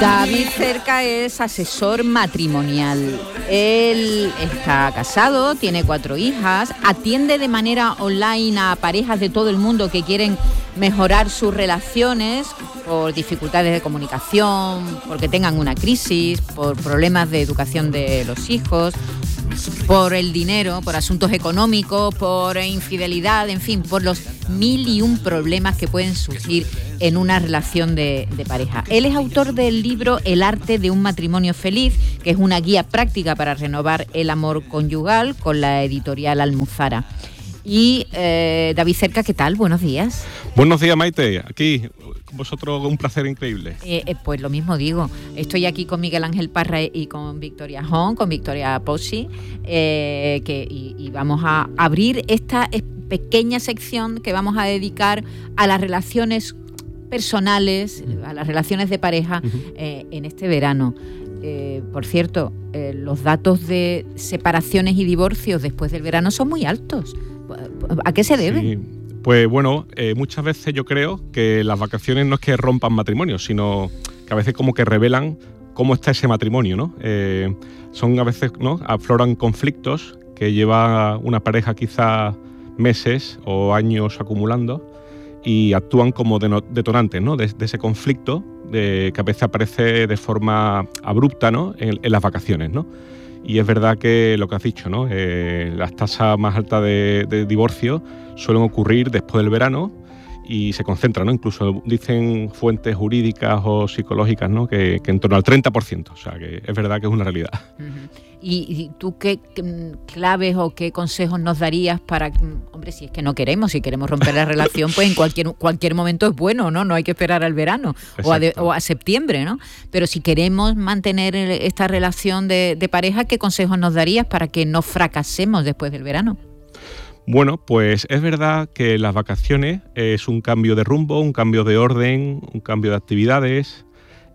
David Cerca es asesor matrimonial. Él está casado, tiene 4 hijas, atiende de manera online a parejas de todo el mundo que quieren mejorar sus relaciones por dificultades de comunicación, porque tengan una crisis, por problemas de educación de los hijos, por el dinero, por asuntos económicos, por infidelidad, en fin, por los 1001 problemas que pueden surgir en una relación de pareja. Él es autor del libro El arte de un matrimonio feliz, que es una guía práctica para renovar el amor conyugal, con la editorial Almuzara. Y David Cerca, ¿qué tal? Buenos días. Buenos días, Maite. Aquí con vosotros, un placer increíble. Pues lo mismo digo. Estoy aquí con Miguel Ángel Parra y con Victoria Hong, con Victoria Pozzi, y vamos a abrir esta pequeña sección que vamos a dedicar a las relaciones personales, a las relaciones de pareja en este verano. Por cierto, los datos de separaciones y divorcios después del verano son muy altos. ¿A qué se debe? Sí. Pues bueno, muchas veces yo creo que las vacaciones no es que rompan matrimonios, sino que a veces como que revelan cómo está ese matrimonio, ¿no? Son a veces, ¿no?, afloran conflictos que lleva una pareja quizá meses o años acumulando y actúan como detonantes, ¿no?, de ese conflicto que a veces aparece de forma abrupta, ¿no?, en las vacaciones, ¿no? Y es verdad que lo que has dicho, ¿no?, las tasas más altas de divorcio suelen ocurrir después del verano y se concentran, ¿no? Incluso dicen fuentes jurídicas o psicológicas, ¿no?, que en torno al 30%. O sea, que es verdad que es una realidad. ¿Y tú qué claves o qué consejos nos darías para, hombre, si es que no queremos, si queremos romper la relación, pues en cualquier momento es bueno, ¿no? No hay que esperar al verano o a septiembre, ¿no? Pero si queremos mantener esta relación de pareja, ¿qué consejos nos darías para que no fracasemos después del verano? Bueno, pues es verdad que las vacaciones es un cambio de rumbo, un cambio de orden, un cambio de actividades.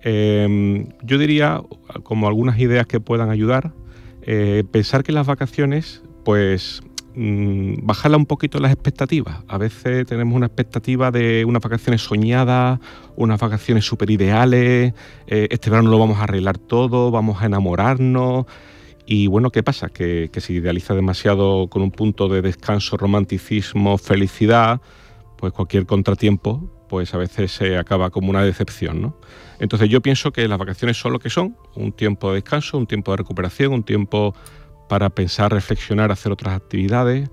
Yo diría, como algunas ideas que puedan ayudar, pensar que las vacaciones, pues bajarla un poquito las expectativas. A veces tenemos una expectativa de unas vacaciones soñadas, unas vacaciones súper ideales, este verano lo vamos a arreglar todo, vamos a enamorarnos. Y bueno, ¿qué pasa? Que se idealiza demasiado con un punto de descanso, romanticismo, felicidad, pues cualquier contratiempo, pues a veces se acaba como una decepción, ¿no? Entonces yo pienso que las vacaciones son lo que son, un tiempo de descanso, un tiempo de recuperación, un tiempo para pensar, reflexionar, hacer otras actividades,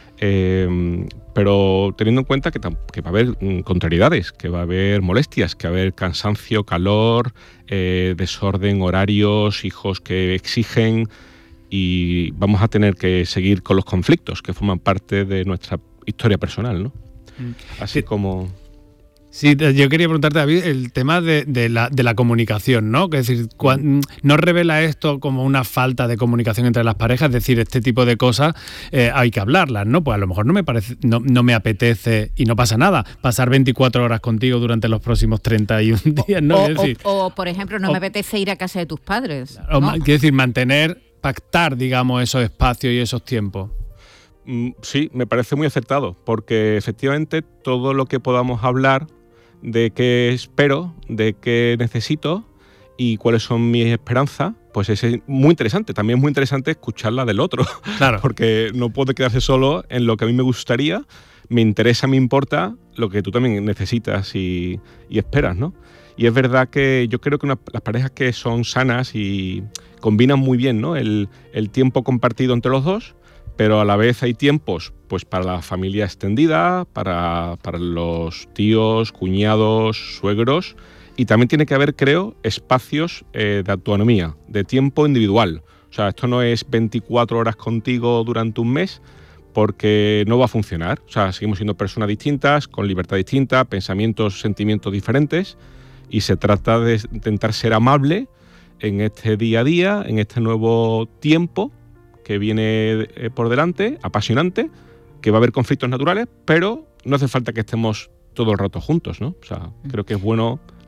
pero teniendo en cuenta que va a haber contrariedades, que va a haber molestias, que va a haber cansancio, calor, desorden, horarios, hijos que exigen, y vamos a tener que seguir con los conflictos que forman parte de nuestra historia personal, ¿no? Así como... Sí, yo quería preguntarte, David, el tema de la comunicación, ¿no? Es decir, ¿no revela esto como una falta de comunicación entre las parejas? Es decir, este tipo de cosas hay que hablarlas, ¿no? Pues a lo mejor no me apetece, y no pasa nada, pasar 24 horas contigo durante los próximos 31 días, ¿no? O por ejemplo, me apetece ir a casa de tus padres, ¿no? Quiero decir, pactar, digamos, esos espacios y esos tiempos. Sí, me parece muy acertado, porque efectivamente todo lo que podamos hablar de qué espero, de qué necesito y cuáles son mis esperanzas, pues es muy interesante. También es muy interesante escucharla del otro, claro, porque no puede quedarse solo en lo que a mí me gustaría, me interesa, me importa lo que tú también necesitas y esperas, ¿no? Y es verdad que yo creo que las parejas que son sanas y combinan muy bien, ¿no?, el tiempo compartido entre los dos, pero a la vez hay tiempos pues para la familia extendida, para los tíos, cuñados, suegros, y también tiene que haber, creo, espacios de autonomía, de tiempo individual. O sea, esto no es 24 horas contigo durante un mes, porque no va a funcionar. O sea, seguimos siendo personas distintas, con libertad distinta, pensamientos, sentimientos diferentes, y se trata de intentar ser amable en este día a día, en este nuevo tiempo que viene por delante, apasionante, que va a haber conflictos naturales, pero no hace falta que estemos todo el rato juntos, ¿no? O sea, creo que es bueno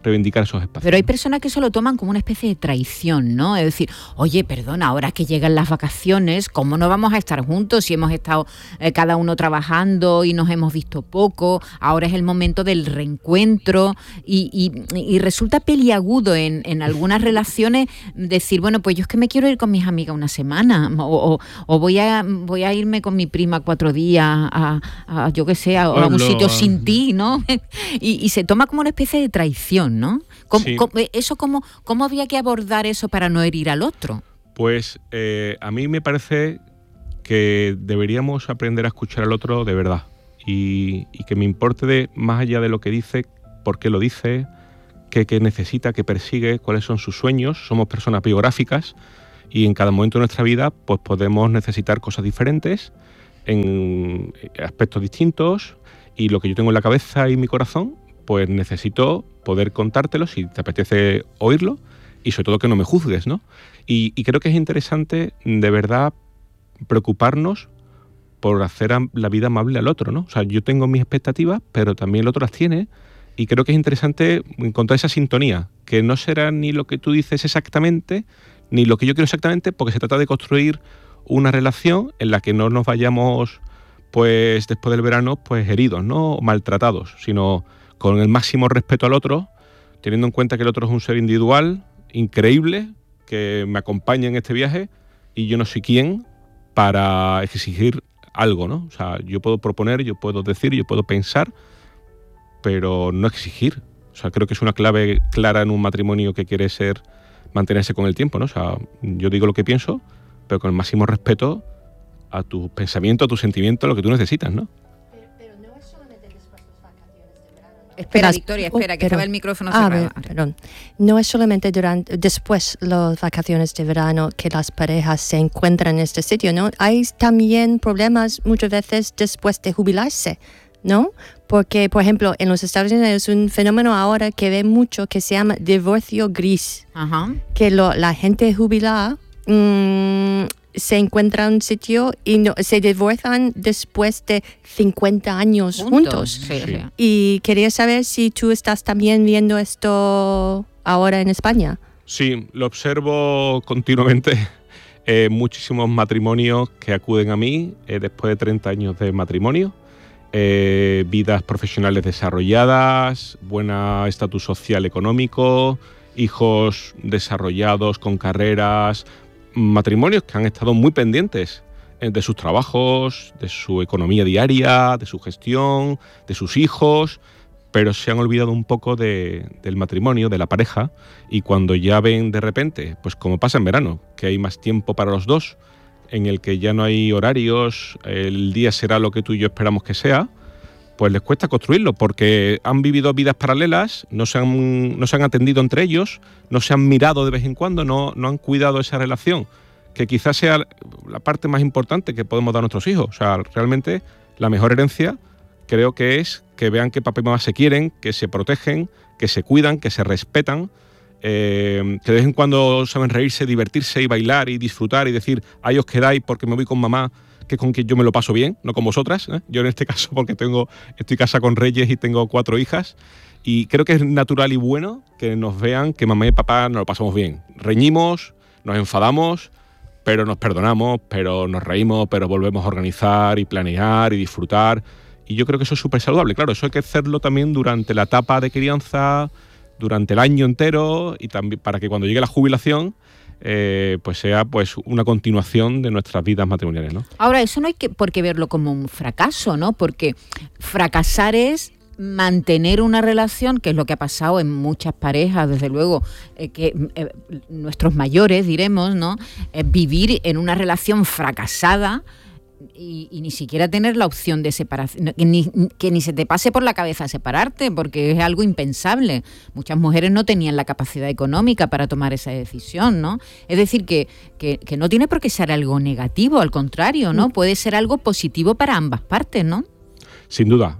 reivindicar esos espacios. Pero hay personas que eso lo toman como una especie de traición, ¿no? Es decir, oye, perdona, ahora que llegan las vacaciones, ¿cómo no vamos a estar juntos si hemos estado cada uno trabajando y nos hemos visto poco? Ahora es el momento del reencuentro y resulta peliagudo en algunas relaciones decir, bueno, pues yo es que me quiero ir con mis amigas una semana o voy a irme con mi prima 4 días a yo qué sé, a un sitio sin ti, ¿no? y se toma como una especie de traición, ¿no? ¿Cómo habría que abordar eso para no herir al otro? Pues a mí me parece que deberíamos aprender a escuchar al otro de verdad y que me importe más allá de lo que dice, por qué lo dice, qué necesita, qué persigue, cuáles son sus sueños. Somos personas biográficas y en cada momento de nuestra vida pues podemos necesitar cosas diferentes en aspectos distintos, y lo que yo tengo en la cabeza y mi corazón pues necesito poder contártelo si te apetece oírlo, y sobre todo que no me juzgues, ¿no? Y creo que es interesante de verdad preocuparnos por hacer la vida amable al otro, ¿no? O sea, yo tengo mis expectativas, pero también el otro las tiene, y creo que es interesante encontrar esa sintonía, que no será ni lo que tú dices exactamente, ni lo que yo quiero exactamente, porque se trata de construir una relación en la que no nos vayamos, pues después del verano, pues heridos, ¿no? O maltratados, sino con el máximo respeto al otro, teniendo en cuenta que el otro es un ser individual, increíble, que me acompaña en este viaje, y yo no soy quién para exigir algo, ¿no? O sea, yo puedo proponer, yo puedo decir, yo puedo pensar, pero no exigir. O sea, creo que es una clave clara en un matrimonio que quiere mantenerse con el tiempo, ¿no? O sea, yo digo lo que pienso, pero con el máximo respeto a tus pensamientos, a tus sentimientos, a lo que tú necesitas, ¿no? Pero no es solamente después de las vacaciones de verano. Espera, Victoria, espera, que estaba el micrófono cerrado. Perdón. No es solamente después las vacaciones de verano que las parejas se encuentran en este sitio, ¿no? Hay también problemas muchas veces después de jubilarse, ¿no? Porque, por ejemplo, en los Estados Unidos es un fenómeno ahora que ve mucho que se llama divorcio gris. Ajá. Que la gente jubilada se encuentra en un sitio y se divorcian después de 50 años juntos. Sí. Y quería saber si tú estás también viendo esto ahora en España. Sí, lo observo continuamente. Muchísimos matrimonios que acuden a mí después de 30 años de matrimonio. Vidas profesionales desarrolladas, buen estatus social económico, hijos desarrollados con carreras, matrimonios que han estado muy pendientes de sus trabajos, de su economía diaria, de su gestión, de sus hijos, pero se han olvidado un poco del matrimonio, de la pareja, y cuando ya ven de repente, pues como pasa en verano, que hay más tiempo para los dos, en el que ya no hay horarios, el día será lo que tú y yo esperamos que sea, pues les cuesta construirlo, porque han vivido vidas paralelas, no se han atendido entre ellos, no se han mirado de vez en cuando, no han cuidado esa relación, que quizás sea la parte más importante que podemos dar a nuestros hijos. O sea, realmente la mejor herencia creo que es que vean que papá y mamá se quieren, que se protegen, que se cuidan, que se respetan, que de vez en cuando saben reírse, divertirse y bailar y disfrutar y decir, ahí os quedáis porque me voy con mamá, que es con quien yo me lo paso bien, no con vosotras, ¿eh? Yo en este caso porque estoy casado con reyes y tengo 4 hijas, y creo que es natural y bueno que nos vean que mamá y papá nos lo pasamos bien. Reñimos, nos enfadamos, pero nos perdonamos, pero nos reímos, pero volvemos a organizar y planear y disfrutar, y yo creo que eso es súper saludable. Claro, eso hay que hacerlo también durante la etapa de crianza, durante el año entero, y también para que cuando llegue la jubilación pues sea pues una continuación de nuestras vidas matrimoniales, ¿no? Ahora, eso no hay por qué verlo como un fracaso, ¿no? Porque fracasar es mantener una relación, que es lo que ha pasado en muchas parejas, desde luego, nuestros mayores, diremos, ¿no? Vivir en una relación fracasada y ni siquiera tener la opción de separación, que ni se te pase por la cabeza separarte, porque es algo impensable. Muchas mujeres no tenían la capacidad económica para tomar esa decisión, ¿no? Es decir, que no tiene por qué ser algo negativo, al contrario, ¿no? Puede ser algo positivo para ambas partes, ¿no? Sin duda.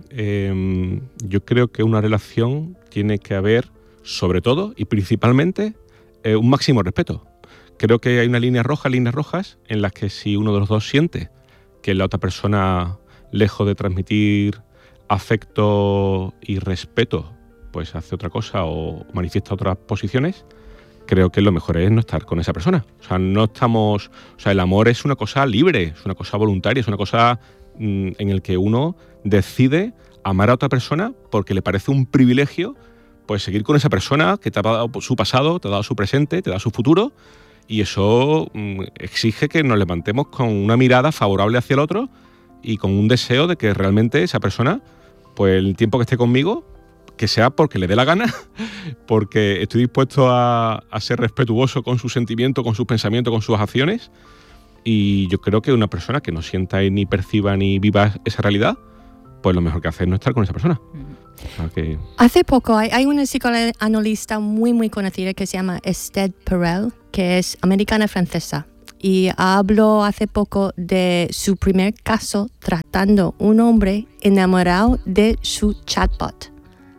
Yo creo que una relación tiene que haber, sobre todo y principalmente, un máximo respeto. Creo que hay líneas rojas, en las que si uno de los dos siente que la otra persona, lejos de transmitir afecto y respeto pues hace otra cosa o manifiesta otras posiciones, creo que lo mejor es no estar con esa persona. O sea, el amor es una cosa libre, es una cosa voluntaria, es una cosa en el que uno decide amar a otra persona porque le parece un privilegio pues seguir con esa persona que te ha dado su pasado, te ha dado su presente, te da su futuro, y eso exige que nos levantemos con una mirada favorable hacia el otro y con un deseo de que realmente esa persona, pues el tiempo que esté conmigo, que sea porque le dé la gana, porque estoy dispuesto a ser respetuoso con sus sentimientos, con sus pensamientos, con sus acciones. Y yo creo que una persona que no sienta ni perciba ni viva esa realidad, pues lo mejor que hace es no estar con esa persona. O sea que... Hace poco hay una psicoanalista muy, muy conocida que se llama Esther Perel, que es americana francesa. Y habló hace poco de su primer caso tratando un hombre enamorado de su chatbot.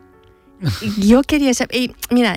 Yo quería saber, mira,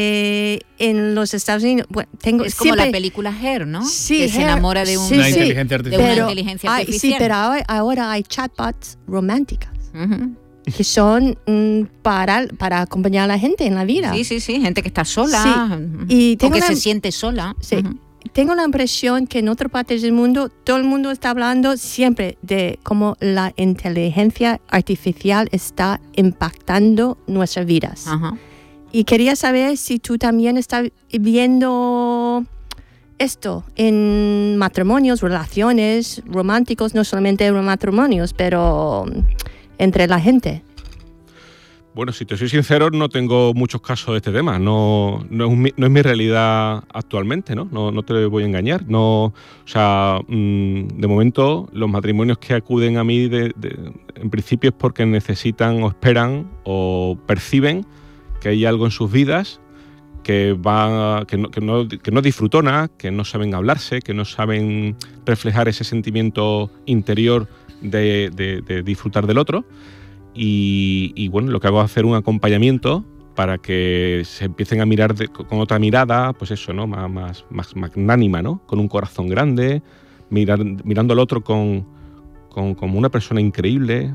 en los Estados Unidos, bueno, es como la película Her, ¿no? Sí, que se enamora de una inteligencia artificial. Sí, pero ahora hay chatbots románticas. Que son para acompañar a la gente en la vida. Sí, gente que está sola, y o que se siente sola. Sí. Tengo la impresión que en otras partes del mundo todo el mundo está hablando siempre de cómo la inteligencia artificial está impactando nuestras vidas. Y quería saber si tú también estás viendo esto en matrimonios, relaciones románticos, no solamente en matrimonios, pero entre la gente. Bueno, si te soy sincero, no tengo muchos casos de este tema. No es mi realidad actualmente, ¿no? No te voy a engañar. O sea, de momento, los matrimonios que acuden a mí, en principio es porque necesitan o esperan o perciben que hay algo en sus vidas que no disfrutona, que no saben hablarse, que no saben reflejar ese sentimiento interior de disfrutar del otro. Y bueno, lo que hago es hacer un acompañamiento para que se empiecen a mirar con otra mirada, pues eso, ¿no? Más magnánima, ¿no? Con un corazón grande, mirando al otro como una persona increíble,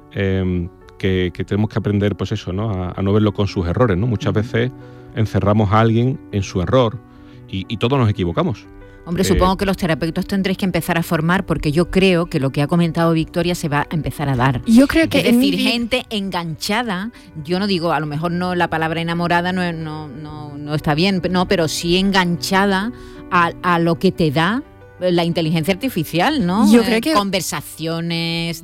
que tenemos que aprender, pues eso, ¿no? A no verlo con sus errores, ¿no? Muchas veces encerramos a alguien en su error y todos nos equivocamos. Hombre, supongo que los terapeutas tendréis que empezar a formar, porque yo creo que lo que ha comentado Victoria se va a empezar a dar. Yo creo que es decir, gente enganchada, yo no digo, a lo mejor no, la palabra enamorada no está bien, no, pero sí enganchada a lo que te da la inteligencia artificial, ¿no? Yo creo que conversaciones,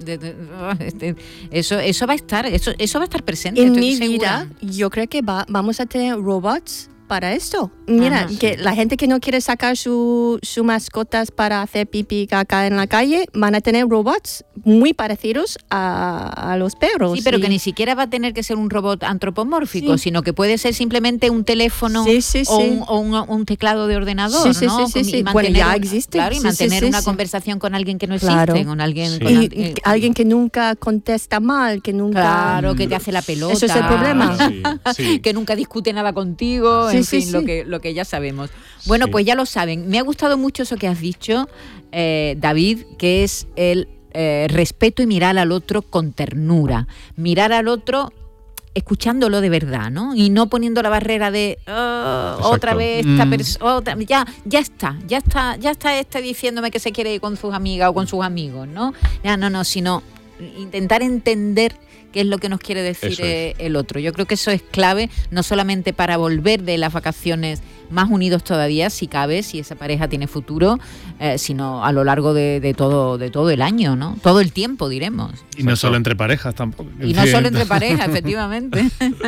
eso va a estar presente en mi vida. Yo creo que vamos a tener robots para esto. Mira, que la gente que no quiere sacar sus mascotas para hacer pipí y caca en la calle van a tener robots muy parecidos a los perros. Sí, pero que ni siquiera va a tener que ser un robot antropomórfico, sino que puede ser simplemente un teléfono o un teclado de ordenador, ¿no? Sí. Bueno, ya existe. Claro, y mantener una conversación con alguien que no existe, con alguien... alguien que nunca contesta mal, que nunca... Claro, que te hace la pelota. Eso es el problema. Que nunca discute nada contigo, en fin, lo que ya sabemos. Bueno, pues ya lo saben. Me ha gustado mucho eso que has dicho, David, que es el respeto y mirar al otro con ternura. Mirar al otro escuchándolo de verdad, ¿no? Y no poniendo la barrera de otra vez esta persona, ya está diciéndome que se quiere ir con sus amigas o con sus amigos, ¿no? No, sino intentar entender qué es lo que nos quiere decir el otro. Yo creo que eso es clave, no solamente para volver de las vacaciones más unidos todavía, si cabe, si esa pareja tiene futuro, sino a lo largo de todo el año, ¿no? Todo el tiempo, diremos. Y no solo entre parejas tampoco. Y no solo entre parejas, efectivamente.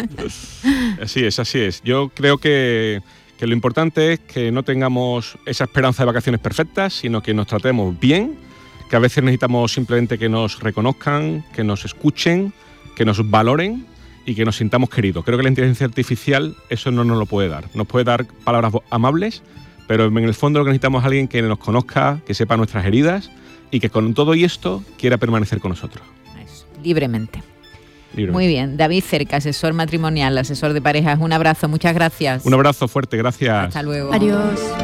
Así es. Yo creo que lo importante es que no tengamos esa esperanza de vacaciones perfectas, sino que nos tratemos bien, que a veces necesitamos simplemente que nos reconozcan, que nos escuchen, que nos valoren y que nos sintamos queridos. Creo que la inteligencia artificial eso no nos lo puede dar. Nos puede dar palabras amables, pero en el fondo lo que necesitamos es alguien que nos conozca, que sepa nuestras heridas y que con todo y esto quiera permanecer con nosotros. Eso, libremente. Muy bien. David Cerca, asesor matrimonial, asesor de parejas. Un abrazo, muchas gracias. Un abrazo fuerte, gracias. Hasta luego. Adiós.